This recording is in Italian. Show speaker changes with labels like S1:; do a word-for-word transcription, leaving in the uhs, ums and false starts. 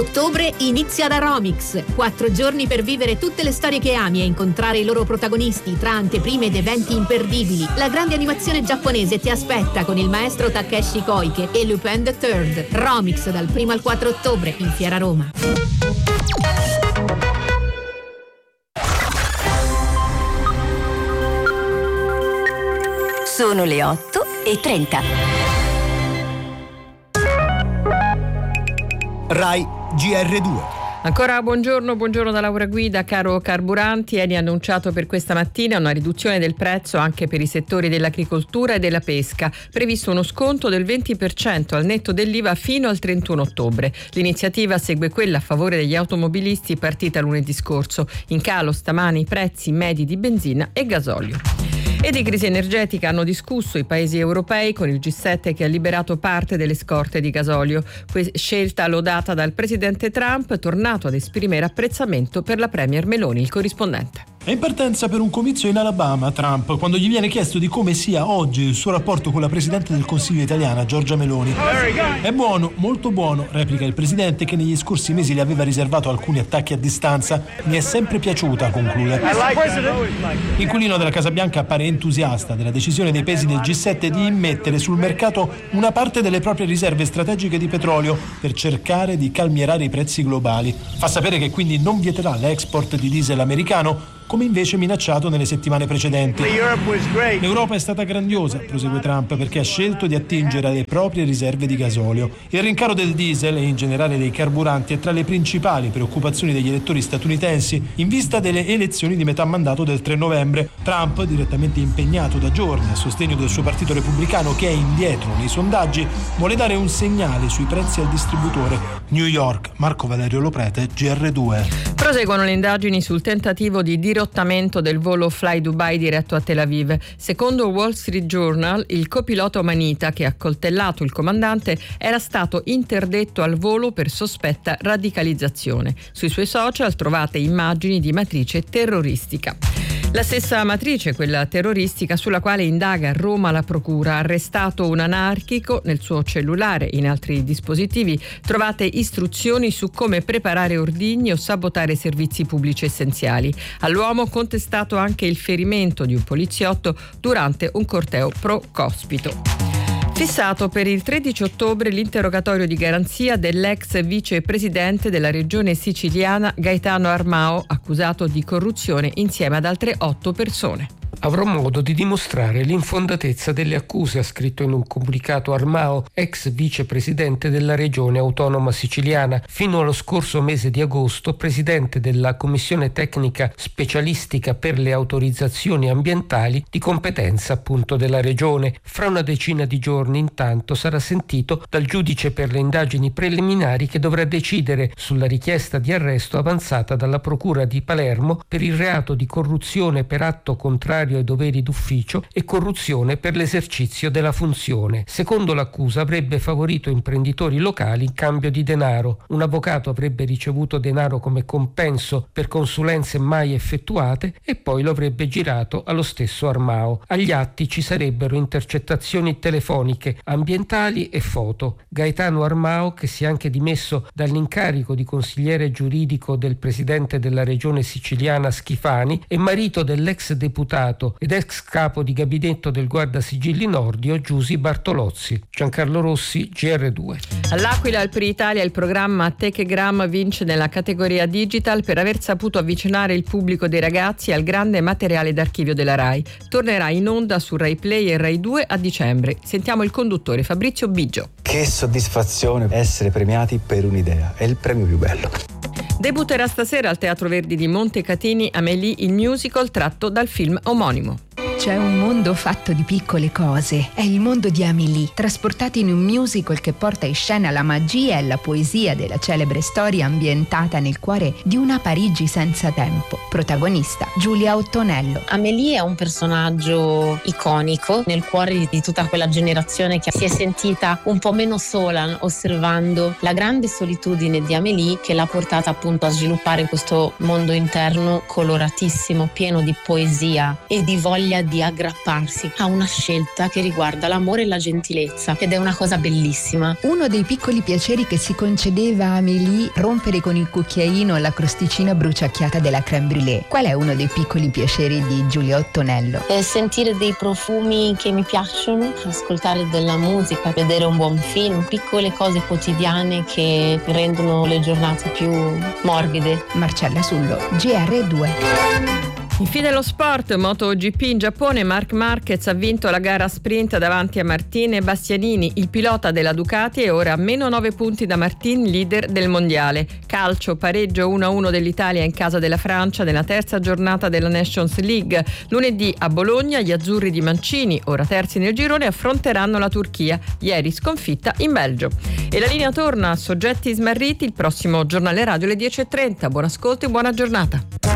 S1: Ottobre inizia da Romix. Quattro giorni per vivere tutte le storie che ami e incontrare i loro protagonisti tra anteprime ed eventi imperdibili. La grande animazione giapponese ti aspetta con il maestro Takeshi Koike e Lupin the Third. Romix dal primo al quattro ottobre in Fiera Roma.
S2: Sono le otto e trenta.
S3: Rai G R due.
S4: Ancora buongiorno, buongiorno da Laura Guida. Caro carburanti, Eni ha annunciato per questa mattina una riduzione del prezzo anche per i settori dell'agricoltura e della pesca, previsto uno sconto del venti per cento al netto dell'I V A fino al trentuno ottobre. L'iniziativa segue quella a favore degli automobilisti partita lunedì scorso. In calo stamani i prezzi medi di benzina e gasolio. E di crisi energetica hanno discusso i paesi europei con il G sette che ha liberato parte delle scorte di gasolio. Que- scelta lodata dal presidente Trump, tornato ad esprimere apprezzamento per la premier Meloni, il corrispondente.
S5: È in partenza per un comizio in Alabama Trump, quando gli viene chiesto di come sia oggi il suo rapporto con la Presidente del Consiglio italiana, Giorgia Meloni. È buono, molto buono, replica il Presidente, che negli scorsi mesi le aveva riservato alcuni attacchi a distanza. Mi è sempre piaciuta, conclude. L'inquilino della Casa Bianca appare entusiasta della decisione dei paesi del G sette di immettere sul mercato una parte delle proprie riserve strategiche di petrolio per cercare di calmierare i prezzi globali. Fa sapere che quindi non vieterà l'export di diesel americano, come invece minacciato nelle settimane precedenti. L'Europa è stata grandiosa, prosegue Trump, perché ha scelto di attingere alle proprie riserve di gasolio. Il rincaro del diesel e in generale dei carburanti è tra le principali preoccupazioni degli elettori statunitensi in vista delle elezioni di metà mandato del tre novembre. Trump, direttamente impegnato da giorni a sostegno del suo partito repubblicano che è indietro nei sondaggi, vuole dare un segnale sui prezzi al distributore. New York, Marco Valerio Loprete, G R due.
S4: Proseguono le indagini sul tentativo di dirottamento del volo Fly Dubai diretto a Tel Aviv. Secondo Wall Street Journal, il copilota Manita che ha accoltellato il comandante era stato interdetto al volo per sospetta radicalizzazione. Sui suoi social trovate immagini di matrice terroristica. La stessa matrice, quella terroristica, sulla quale indaga a Roma la procura. Ha arrestato un anarchico. Nel suo cellulare e in altri dispositivi trovate istruzioni su come preparare ordigni o sabotare servizi pubblici essenziali. All'uomo contestato anche il ferimento di un poliziotto durante un corteo pro Cospito. Fissato per il tredici ottobre l'interrogatorio di garanzia dell'ex vicepresidente della regione siciliana Gaetano Armao, accusato di corruzione insieme ad altre otto persone.
S6: Avrò modo di dimostrare l'infondatezza delle accuse, ha scritto in un comunicato Armao, ex vicepresidente della regione autonoma siciliana, fino allo scorso mese di agosto presidente della commissione tecnica specialistica per le autorizzazioni ambientali di competenza appunto della regione. Fra una decina di giorni intanto sarà sentito dal giudice per le indagini preliminari che dovrà decidere sulla richiesta di arresto avanzata dalla procura di Palermo per il reato di corruzione per atto contrario ai doveri d'ufficio e corruzione per l'esercizio della funzione. Secondo l'accusa avrebbe favorito imprenditori locali in cambio di denaro. Un avvocato avrebbe ricevuto denaro come compenso per consulenze mai effettuate e poi lo avrebbe girato allo stesso Armao. Agli atti ci sarebbero intercettazioni telefoniche, ambientali e foto. Gaetano Armao, che si è anche dimesso dall'incarico di consigliere giuridico del presidente della regione siciliana Schifani, è marito dell'ex deputato ed ex capo di gabinetto del Guardasigilli Nordio Giusi Bartolozzi. Giancarlo Rossi, G R due.
S4: All'Aquila, al Italia, il programma Techegram vince nella categoria Digital per aver saputo avvicinare il pubblico dei ragazzi al grande materiale d'archivio della RAI. Tornerà in onda su Rai Play e Rai due a dicembre. Sentiamo il conduttore Fabrizio Biggio.
S7: Che soddisfazione essere premiati per un'idea, è il premio più bello.
S4: Debutterà stasera al Teatro Verdi di Montecatini Amélie, il musical tratto dal film omonimo.
S8: C'è un mondo fatto di piccole cose, è il mondo di Amélie, trasportati in un musical che porta in scena la magia e la poesia della celebre storia ambientata nel cuore di una Parigi senza tempo. Protagonista Giulia Ottonello.
S9: Amélie è un personaggio iconico nel cuore di tutta quella generazione che si è sentita un po' meno sola osservando la grande solitudine di Amélie, che l'ha portata appunto a sviluppare questo mondo interno coloratissimo, pieno di poesia e di voglia di di aggrapparsi a una scelta che riguarda l'amore e la gentilezza, ed è una cosa bellissima.
S8: Uno dei piccoli piaceri che si concedeva a Amélie, rompere con il cucchiaino la crosticina bruciacchiata della crème brûlée. Qual è uno dei piccoli piaceri di Giulia Ottonello?
S9: E sentire dei profumi che mi piacciono, ascoltare della musica, vedere un buon film, piccole cose quotidiane che rendono le giornate più morbide.
S8: Marcella Sullo, G R due.
S4: Infine lo sport, MotoGP in Giappone, Marc Marquez ha vinto la gara sprint davanti a Martin e Bastianini. Il pilota della Ducati è ora a meno nove punti da Martin, leader del mondiale. Calcio, pareggio uno a uno dell'Italia in casa della Francia nella terza giornata della Nations League. Lunedì a Bologna gli azzurri di Mancini, ora terzi nel girone, affronteranno la Turchia, ieri sconfitta in Belgio. E la linea torna a Soggetti Smarriti, il prossimo giornale radio alle dieci e trenta. Buon ascolto e buona giornata.